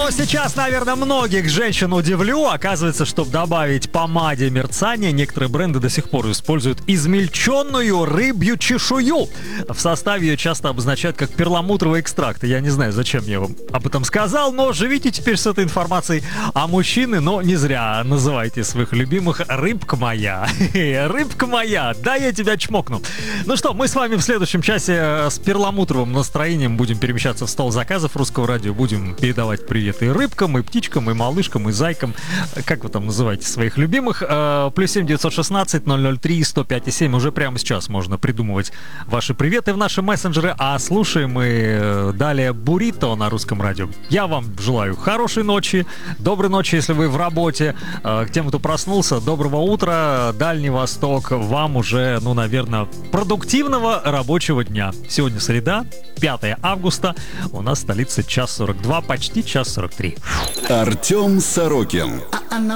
Но сейчас, наверное, многих женщин удивлю. Оказывается, чтобы добавить помаде мерцания, некоторые бренды до сих пор используют измельченную рыбью чешую. В составе ее часто обозначают как перламутровый экстракт. Я не знаю, зачем я вам об этом сказал, но живите теперь с этой информацией. А мужчины, не зря называйте своих любимых «рыбка моя». «Рыбка моя, да я тебя чмокну». Ну что, мы с вами в следующем часе с перламутровым настроением будем перемещаться в стол заказов Русского радио. Будем передавать привет и рыбкам, и птичкам, и малышкам, и зайкам. Как вы там называете своих любимых? +7 916 003 105 7. Уже прямо сейчас можно придумывать ваши приветы в наши мессенджеры. А слушаем мы далее «Буррито» на Русском радио. Я вам желаю хорошей ночи, доброй ночи, если вы в работе. К тем, кто проснулся, доброго утра, Дальний Восток. Вам уже, наверное, продуктивного рабочего дня. Сегодня среда, 5 августа. У нас в столице 1:42, почти 1:43. Артем Сорокин.